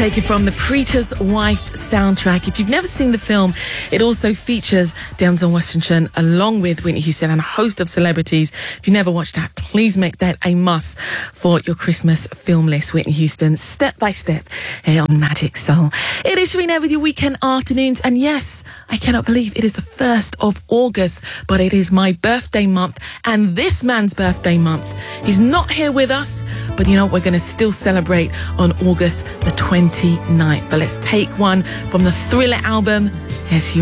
taken from the Preacher's Wife soundtrack. If you've never seen the film, it also features Denzel Washington along with Whitney Houston and a host of celebrities. If you've never watched that, please make that a must for your Christmas film list. Whitney Houston, Step by Step, here on Magic Soul. It is Sharina with your weekend afternoons, and yes, I cannot believe it is the 1st of August, but it is my birthday month and this man's birthday month. He's not here with us, but you know, we're going to still celebrate on August the 29th. But let's take one from the Thriller album. Yes, you